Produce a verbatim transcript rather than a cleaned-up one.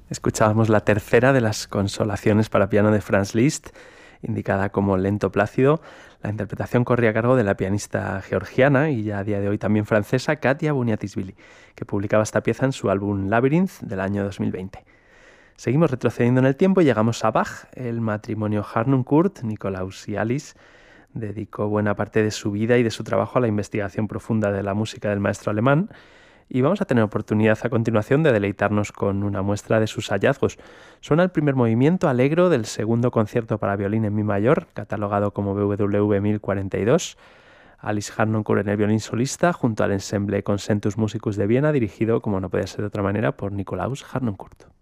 Escuchábamos la tercera de las consolaciones para piano de Franz Liszt, indicada como Lento Plácido. La interpretación corría a cargo de la pianista georgiana y ya a día de hoy también francesa Katia Buniatisvili, que publicaba esta pieza en su álbum Labyrinth del año dos mil veinte. Seguimos retrocediendo en el tiempo y llegamos a Bach. El matrimonio Harnoncourt, Nikolaus y Alice, dedicó buena parte de su vida y de su trabajo a la investigación profunda de la música del maestro alemán, y vamos a tener oportunidad a continuación de deleitarnos con una muestra de sus hallazgos. Suena el primer movimiento alegro del segundo concierto para violín en mi mayor, catalogado como B W V mil cuarenta y dos. Alice Harnoncourt en el violín solista, junto al ensemble Concentus Musicus de Viena, dirigido, como no podía ser de otra manera, por Nikolaus Harnoncourt.